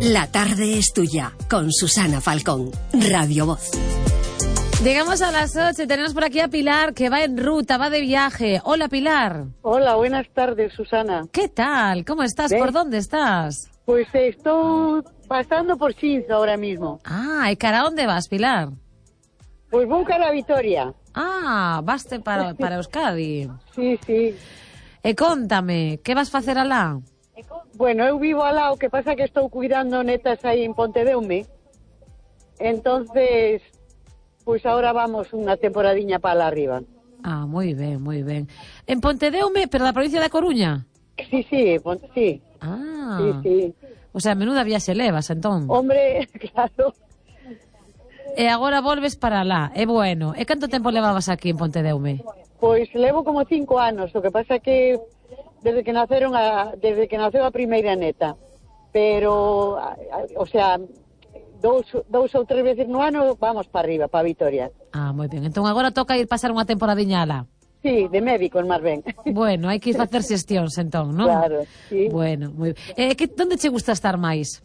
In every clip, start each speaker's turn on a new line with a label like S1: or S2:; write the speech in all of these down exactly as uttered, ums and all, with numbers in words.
S1: La tarde es tuya, con Susana Falcón, Radio Voz.
S2: Llegamos a las ocho, tenemos por aquí a Pilar, que va en ruta, va de viaje. Hola, Pilar.
S3: Hola, buenas tardes, Susana.
S2: ¿Qué tal? ¿Cómo estás?
S3: ¿Ves?
S2: ¿Por dónde estás?
S3: Pues estoy pasando por Xinzo ahora mismo.
S2: Ah, ¿y cara a dónde vas, Pilar?
S3: Pues voy cara a Vitoria.
S2: Ah, vaste para, para Euskadi.
S3: Sí, sí.
S2: E contame, que vas facer alá?
S3: Bueno, eu vivo al lado, que pasa que estou cuidando netas aí en Pontedeume. Entonces, pues ahora vamos unha temporadiña para la arriba.
S2: Ah, moi ben, moi ben. En Pontedeume, pero da provincia da Coruña?
S3: Sí, sí, Pont sí.
S2: Ah,
S3: Sí, sí.
S2: o sea, menuda viaxe levas, entón.
S3: Hombre, claro.
S2: E agora volves para alá, é bueno. E canto tempo levabas aquí en Pontedeume?
S3: Pois levo como cinco anos, o que pasa que desde que naceron a, desde que naceu a primeira neta. Pero, a, a, o sea, dous, dous ou tres veces no ano vamos para arriba, para Vitoria.
S2: Ah, moi ben. Entón agora toca ir pasar unha temporadiña alá.
S3: Sí, de médicos máis ben.
S2: Bueno, hai que ir facer xestións, entón, non?
S3: Claro, sí.
S2: Bueno, moi ben. Eh, que, onde che gusta estar máis?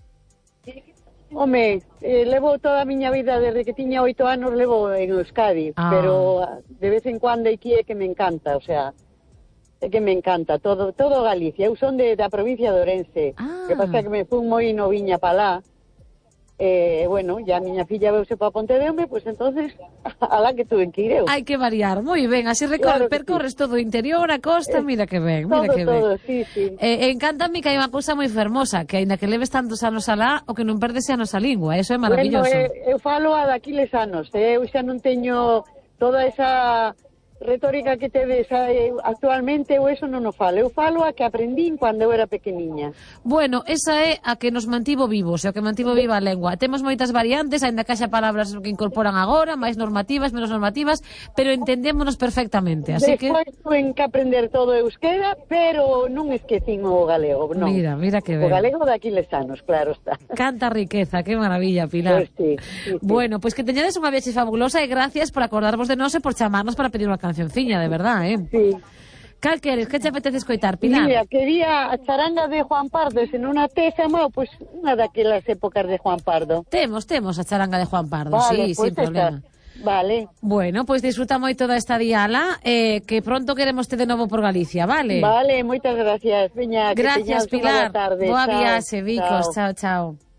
S3: Home, eh, levo toda a miña vida, desde que tiña oito anos, levo en Euskadi,
S2: Ah.
S3: pero de vez en cuando aquí é que me encanta, o sea, é que me encanta, todo todo Galicia. Eu son de, da provincia de Ourense,
S2: Ah.
S3: que pasa que me fui moi noviña para lá, eh, bueno, ya a miña filla veuse para Pontedeume, pues entonces, alá que tuve que ir eu.
S2: Hai que variar, moi ben, así recorre,
S3: Claro que
S2: percorres todo o interior, a costa, mira que ben, mira
S3: Todo,
S2: que ben.
S3: todo, sí, sí.
S2: Eh, encántame que hai unha cousa moi fermosa, que aínda que leves tantos anos alá, o que non perdes é a nosa lingua, eso é maravilloso.
S3: Bueno, eh, eu falo a daquiles anos, eh, eu xa non teño toda esa retórica que tedes eh, actualmente, eu eso non o falo. Eu falo a que aprendín cando eu era pequeniña.
S2: Bueno, esa é a que nos mantivo vivos, e o que mantivo viva a lengua. Temos moitas variantes, aínda que haxa palabras que incorporan agora, máis normativas, menos normativas, pero entendémonos perfectamente, así que...
S3: Despois tuve que aprender todo euskera, pero non esquecín o galego, non.
S2: Mira, mira que
S3: O
S2: ben.
S3: galego daquiles anos, claro está.
S2: Canta riqueza, que maravilla, Pilar.
S3: Pues sí, sí, sí.
S2: Bueno, pois pues que teñades unha viaxe fabulosa e gracias por acordarvos de nós e por chamarnos para pedir unha cancionciña, de verdad, eh?
S3: Sí.
S2: Cal queres? Que te apetece escoitar, Pilar?
S3: Mira, quería a charanga de Juan Pardo, se non a tes amado, pois pues, unha daquelas épocas de Juan Pardo.
S2: Temos, temos a charanga de Juan Pardo, sí,
S3: Vale,
S2: sin
S3: pues
S2: problema.
S3: Esta. Vale.
S2: Bueno, pois pues disfruta moito da estadía alá, eh, que pronto queremos te de novo por Galicia, vale?
S3: Vale, moitas gracias. Veña, que
S2: Gracias,
S3: teñades unha
S2: Pilar.
S3: boa tarde.
S2: Boa
S3: Chao,
S2: viaxe, Vicos.
S3: chao.
S2: Chao, chao.